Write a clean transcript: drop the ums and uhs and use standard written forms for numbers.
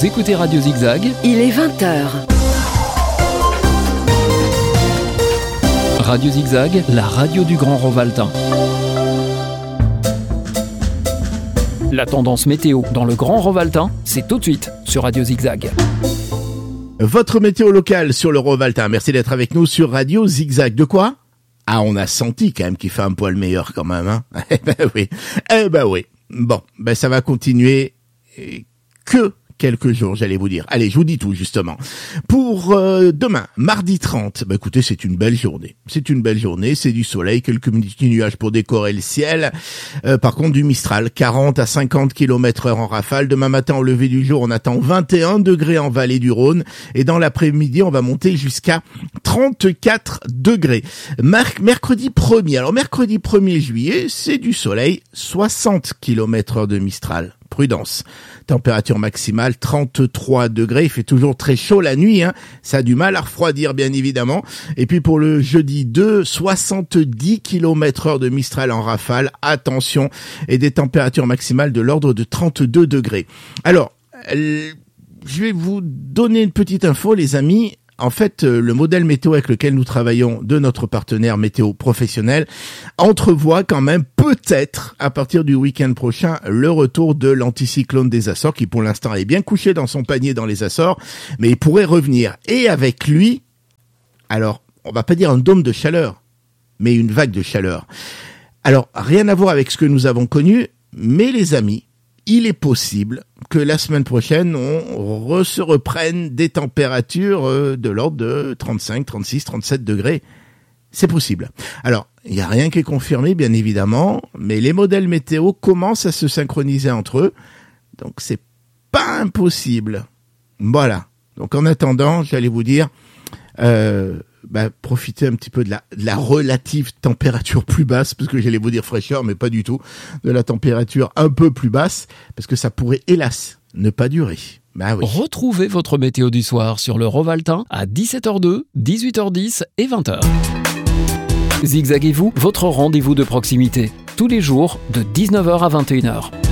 Vous écoutez Radio Zigzag. Il est 20h. Radio Zigzag, la radio du Grand Rovaltain. La tendance météo dans le Grand Rovaltain, c'est tout de suite sur Radio Zigzag. Votre météo locale sur le Rovaltain. Merci d'être avec nous sur Radio Zigzag. De quoi ? Ah, on a senti quand même qu'il fait un poil meilleur quand même, hein. Eh ben oui. Bon, ça va continuer que quelques jours, j'allais vous dire. Allez, je vous dis tout, justement. Pour demain, mardi 30, écoutez, c'est une belle journée. C'est du soleil, quelques petits nuages pour décorer le ciel. Par contre, du Mistral, 40 à 50 km/h en rafale. Demain matin, au lever du jour, on attend 21 degrés en vallée du Rhône. Et dans l'après-midi, on va monter jusqu'à 34 degrés. Mercredi 1er. Alors, mercredi 1er juillet, c'est du soleil, 60 km/h de Mistral. Prudence. Température maximale 33 degrés. Il fait toujours très chaud la nuit, hein. Ça a du mal à refroidir, bien évidemment. Et puis pour le jeudi 2, 70 km/h de Mistral en rafale. Attention. Et des températures maximales de l'ordre de 32 degrés. Alors, je vais vous donner une petite info, les amis. En fait, le modèle météo avec lequel nous travaillons de notre partenaire météo professionnel entrevoit quand même peut-être, à partir du week-end prochain, le retour de l'anticyclone des Açores qui pour l'instant est bien couché dans son panier dans les Açores, mais il pourrait revenir. Et avec lui, alors, on va pas dire un dôme de chaleur, mais une vague de chaleur. Alors, rien à voir avec ce que nous avons connu, mais les amis, il est possible que la semaine prochaine, on se reprenne des températures de l'ordre de 35, 36, 37 degrés. C'est possible. Alors, il n'y a rien qui est confirmé, bien évidemment, mais les modèles météo commencent à se synchroniser entre eux. Donc, c'est pas impossible. Voilà. Donc, en attendant, j'allais vous dire, profitez un petit peu de la relative température plus basse, parce que j'allais vous dire fraîcheur, mais pas du tout, de la température un peu plus basse, parce que ça pourrait, hélas, ne pas durer. Oui. Retrouvez votre météo du soir sur le Rovaltain à 17h02, 18h10 et 20h. Zigzaguez-vous, votre rendez-vous de proximité, tous les jours de 19h à 21h.